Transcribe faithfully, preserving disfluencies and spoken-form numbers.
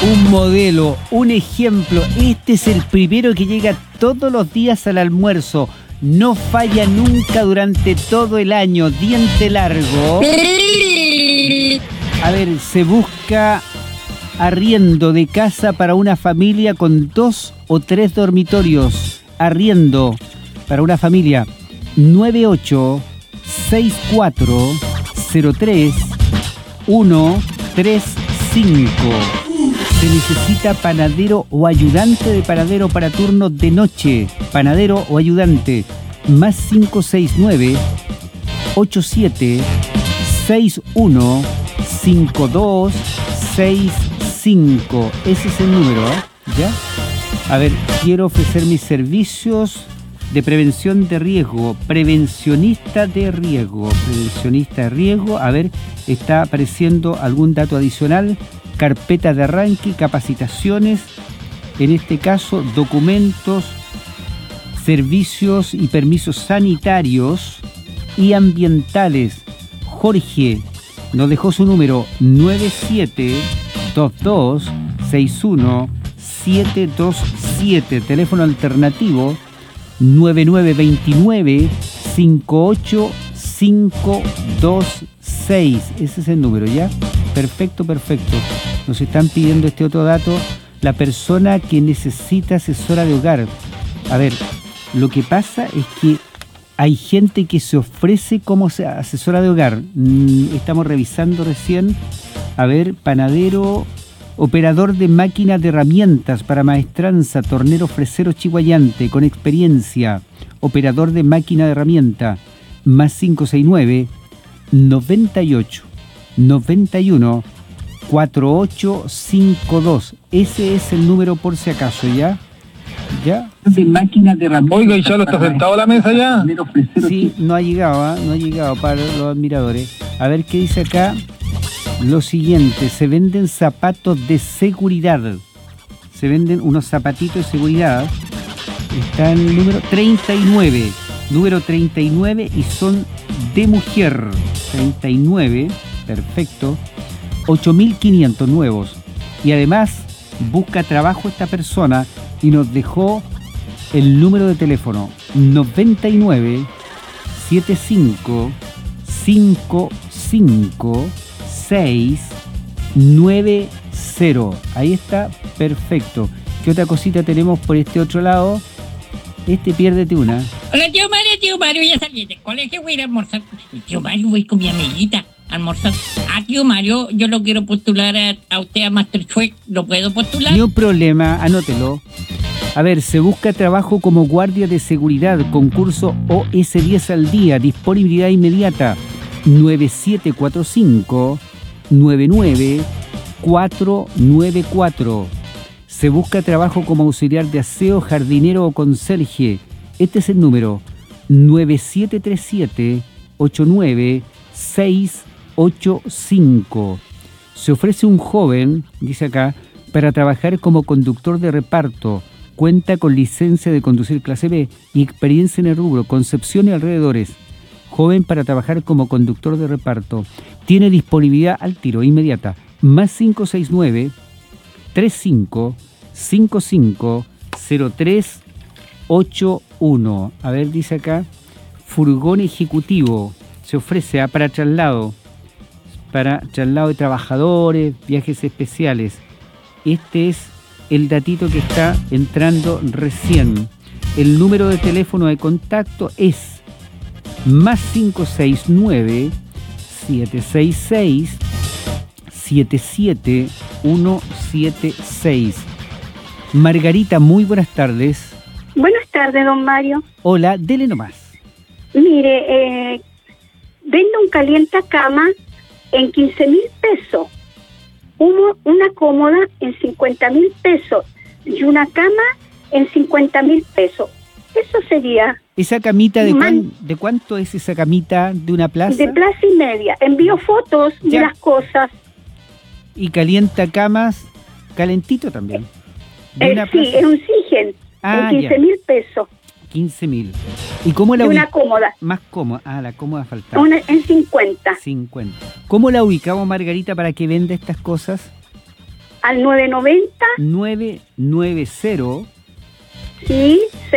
Un modelo, un ejemplo. Este es el primero que llega todos los días al almuerzo. No falla nunca durante todo el año. Diente largo. A ver, se busca arriendo de casa para una familia con dos o tres dormitorios. Arriendo para una familia. nueve ocho seis cuatro cero tres uno tres cinco. Se necesita panadero o ayudante de panadero para turnos de noche. Panadero o ayudante. Más cinco seis nueve ocho siete seis uno cinco dos seis cinco. Ese es el número, ¿eh? ¿Ya? A ver, quiero ofrecer mis servicios de prevención de riesgo. Prevencionista de riesgo. Prevencionista de riesgo. A ver, está apareciendo algún dato adicional. Carpeta de arranque, capacitaciones, en este caso documentos, servicios y permisos sanitarios y ambientales. Jorge nos dejó su número nueve siete dos dos seis uno siete dos siete, teléfono alternativo nueve nueve dos nueve cinco ocho cinco dos seis. Ese es el número, ¿ya? Perfecto, perfecto. Nos están pidiendo este otro dato. La persona que necesita asesora de hogar. A ver, lo que pasa es que hay gente que se ofrece como asesora de hogar. Estamos revisando recién. A ver, panadero, operador de máquinas de herramientas para maestranza, tornero fresero chihuayante, con experiencia. Operador de máquina de herramienta. Más cinco seis nueve noventa y ocho noventa y uno cuarenta y ocho cincuenta y dos. Ese es el número por si acaso, ¿ya? ¿Ya? De máquinas de herramientas. Oiga, ¿y ya lo está sentado a la mesa ya? Sí, no ha llegado, ¿eh? No ha llegado para los admiradores. A ver qué dice acá. Lo siguiente, se venden zapatos de seguridad. Se venden unos zapatitos de seguridad. Está en el número treinta y nueve. Número treinta y nueve y son de mujer. treinta y nueve, perfecto. ocho mil quinientos nuevos. Y además busca trabajo esta persona y nos dejó el número de teléfono noventa y nueve setenta y cinco cincuenta y cinco seis noventa. Ahí está, perfecto. ¿Qué otra cosita tenemos por este otro lado? Este, piérdete una. Hola, tío Mario, tío Mario, ya salí del colegio, voy a ir a almorzar. Tío Mario, voy con mi amiguita a almorzar. Ah, tío Mario, yo lo quiero postular a, a usted a MasterChef. ¿Lo puedo postular? Ni un problema, anótelo. A ver, se busca trabajo como guardia de seguridad, concurso O S diez al día, disponibilidad inmediata. nueve siete cuatro cinco nueve nueve cuatro nueve cuatro. Se busca trabajo como auxiliar de aseo, jardinero o conserje. Este es el número nueve siete tres siete ocho nueve seis ocho cinco. Se ofrece un joven, dice acá, para trabajar como conductor de reparto. Cuenta con licencia de conducir clase B y experiencia en el rubro, Concepción y alrededores. Joven para trabajar como conductor de reparto. Tiene disponibilidad al tiro, inmediata. Más cinco seis nueve tres cinco cinco cinco cero tres ocho uno. A ver, dice acá, furgón ejecutivo. Se ofrece ¿eh? para traslado, para traslado de trabajadores, viajes especiales. Este es el datito que está entrando recién. El número de teléfono de contacto es más cinco seis nueve siete seis seis siete siete uno siete seis. Margarita, muy buenas tardes. Buenas tardes, don Mario. Hola, dele nomás. Mire, eh, vendo un calientacama en quince mil pesos, Uno, una cómoda en cincuenta mil pesos y una cama en cincuenta mil pesos. Eso sería. ¿Esa camita de, Man, cuán, de cuánto es esa camita de una plaza? De plaza y media. Envío fotos ya. de las cosas. ¿Y calienta camas calentito también? Eh, sí, es un Sigen, ah, en quince mil pesos. quince mil. ¿Y cómo la y una cómoda. Más cómoda. Ah, la cómoda faltaba. Una en cincuenta. cincuenta. ¿Cómo la ubicamos, Margarita, para que venda estas cosas? al nueve noventa, nueve nueve cero sí,